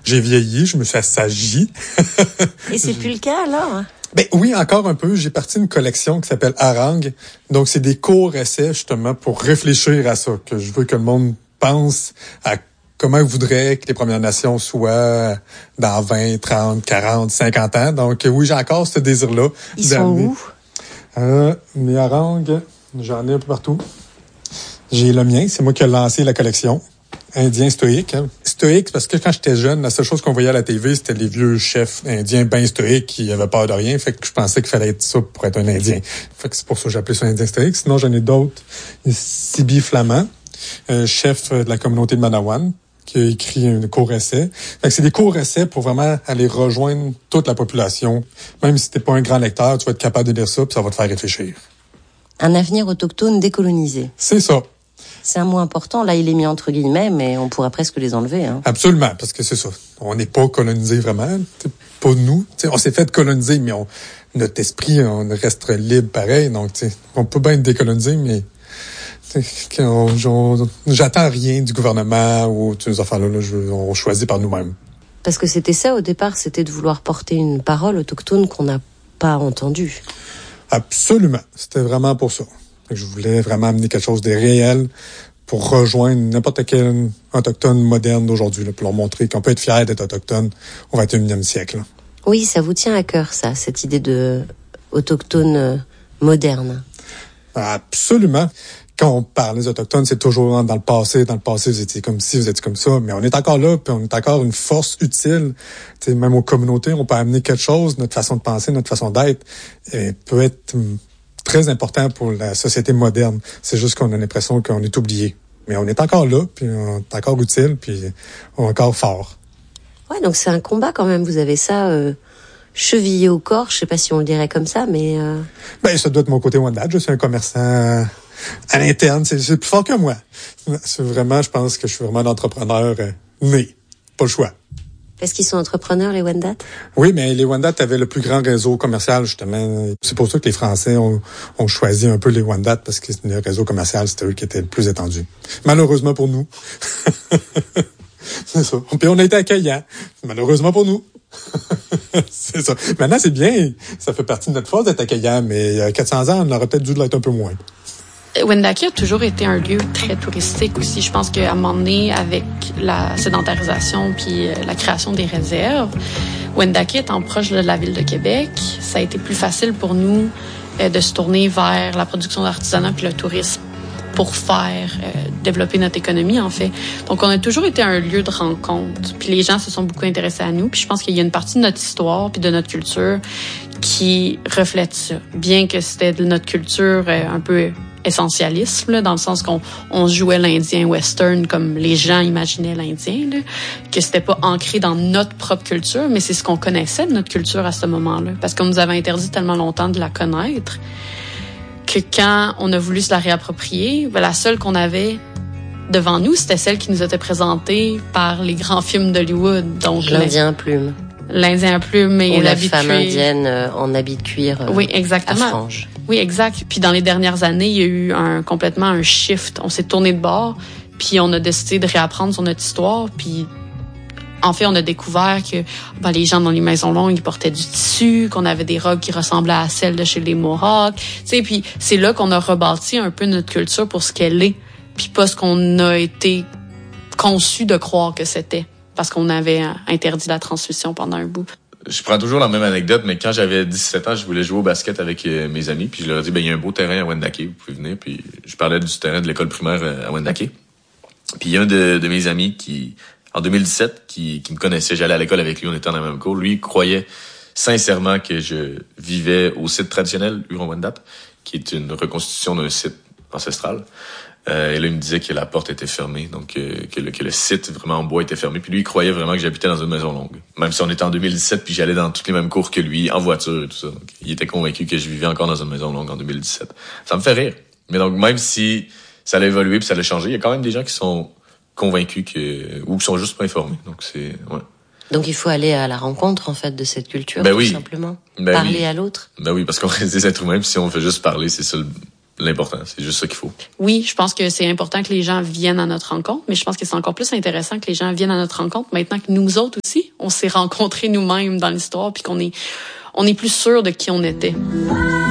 j'ai vieilli, je me suis assagi. Et c'est plus le cas, alors? Ben oui, encore un peu. J'ai parti d'une collection qui s'appelle Harangue. Donc, c'est des courts essais, justement, pour réfléchir à ça, que je veux que le monde pense à comment il voudrait que les Premières Nations soient dans 20, 30, 40, 50 ans. Donc, oui, j'ai encore ce désir-là. Ils sont où? Mes harangues, j'en ai un peu partout. J'ai le mien, c'est moi qui ai lancé la collection. Indien stoïque. Hein. Stoïque, parce que quand j'étais jeune, la seule chose qu'on voyait à la TV, c'était les vieux chefs indiens bien stoïques qui avaient peur de rien. Fait que je pensais qu'il fallait être ça pour être un Indien. Fait que c'est pour ça que j'ai appelé ça Indien stoïque. Sinon, j'en ai d'autres. Sibi Flamand, chef de la communauté de Manawan, qui a écrit un court essai. Fait que c'est des courts essais pour vraiment aller rejoindre toute la population. Même si t'es pas un grand lecteur, tu vas être capable de lire ça puis ça va te faire réfléchir. Un avenir autochtone décolonisé. C'est ça. C'est un mot important. Là, il est mis entre guillemets, mais on pourrait presque les enlever. Hein. Absolument, parce que c'est ça. On n'est pas colonisé vraiment. Pas nous. T'sais, on s'est fait coloniser, mais notre esprit, on reste libre pareil. Donc, on peut bien être décolonisé, mais j'attends rien du gouvernement ou ces affaires-là. On choisit par nous-mêmes. Parce que c'était ça au départ, c'était de vouloir porter une parole autochtone qu'on n'a pas entendue. Absolument. C'était vraiment pour ça. Je voulais vraiment amener quelque chose de réel pour rejoindre n'importe quel autochtone moderne d'aujourd'hui, là, pour leur montrer qu'on peut être fier d'être autochtone au 21e siècle. Là. Oui, ça vous tient à cœur, ça, cette idée de autochtone moderne. Absolument. Quand on parle des autochtones, c'est toujours dans le passé. Dans le passé, vous étiez comme ci, vous étiez comme ça. Mais on est encore là, puis on est encore une force utile. T'sais, même aux communautés, on peut amener quelque chose. Notre façon de penser, notre façon d'être peut être très important pour la société moderne. C'est juste qu'on a l'impression qu'on est oublié. Mais on est encore là, puis on est encore utile, puis on est encore fort. Ouais, donc c'est un combat quand même. Vous avez ça chevillé au corps. Je sais pas si on le dirait comme ça, mais... Ben, ça doit être mon côté Wendat. Je suis un commerçant à l'interne. C'est plus fort que moi. C'est vraiment, je pense que je suis vraiment un entrepreneur né. Pas le choix. Est-ce qu'ils sont entrepreneurs, les Wendat? Oui, mais les Wendat avaient le plus grand réseau commercial, justement. C'est pour ça que les Français ont choisi un peu les Wendat, parce que le réseau commercial, c'était eux qui étaient le plus étendus. Malheureusement pour nous. C'est ça. Puis on a été accueillants. Malheureusement pour nous. C'est ça. Maintenant, c'est bien. Ça fait partie de notre force d'être accueillant, mais il y a 400 ans, on aurait peut-être dû l'être un peu moins. Wendake a toujours été un lieu très touristique aussi. Je pense qu'à un moment donné, avec la sédentarisation puis la création des réserves, Wendake étant proche de la ville de Québec, ça a été plus facile pour nous de se tourner vers la production d'artisanat puis le tourisme pour faire développer notre économie, en fait. Donc, on a toujours été un lieu de rencontre. Puis les gens se sont beaucoup intéressés à nous. Puis je pense qu'il y a une partie de notre histoire puis de notre culture qui reflète ça. Bien que c'était de notre culture un peu essentialiste, là, dans le sens qu'on jouait l'Indien western comme les gens imaginaient l'Indien, là, que c'était pas ancré dans notre propre culture, mais c'est ce qu'on connaissait de notre culture à ce moment-là. Parce qu'on nous avait interdit tellement longtemps de la connaître que quand on a voulu se la réapproprier, ben, la seule qu'on avait devant nous, c'était celle qui nous était présentée par les grands films d'Hollywood. Donc l'Indien à plumes. L'Indien à plumes et la femme indienne en habit de cuir oui, exactement. à franges. Oui, exact. Puis dans les dernières années, il y a eu complètement un shift. On s'est tourné de bord, puis on a décidé de réapprendre sur notre histoire, puis en fait, on a découvert que les gens dans les maisons longues, ils portaient du tissu, qu'on avait des robes qui ressemblaient à celles de chez les Mohawks. Tu sais, puis c'est là qu'on a rebâti un peu notre culture pour ce qu'elle est, puis pas ce qu'on a été conçu de croire que c'était, parce qu'on avait interdit la transmission pendant un bout. Je prends toujours la même anecdote, mais quand j'avais 17 ans, je voulais jouer au basket avec mes amis, puis je leur ai dit, il y a un beau terrain à Wendake, vous pouvez venir, puis je parlais du terrain de l'école primaire à Wendake. Puis il y a un de mes amis en 2017, qui me connaissait, j'allais à l'école avec lui, on était dans la même cour. Lui, il croyait sincèrement que je vivais au site traditionnel Huron-Wendat, qui est une reconstitution d'un site ancestral. Et là, il me disait que la porte était fermée, donc que le site vraiment en bois était fermé. Puis lui, il croyait vraiment que j'habitais dans une maison longue. Même si on était en 2017, puis j'allais dans toutes les mêmes cours que lui, en voiture et tout ça. Donc, il était convaincu que je vivais encore dans une maison longue en 2017. Ça me fait rire. Mais donc, même si ça allait évoluer puis ça allait changer, il y a quand même des gens qui sont convaincus ou qui sont juste pas informés. Donc ouais. Donc il faut aller à la rencontre en fait de cette culture, tout simplement. Parler à l'autre. Ben oui, parce qu'on reste des êtres humains, puis si on veut juste parler, c'est ça l'important. C'est juste ça qu'il faut. Oui, je pense que c'est important que les gens viennent à notre rencontre, mais je pense que c'est encore plus intéressant que les gens viennent à notre rencontre maintenant que nous autres aussi, on s'est rencontrés nous-mêmes dans l'histoire puis qu'on est plus sûrs de qui on était.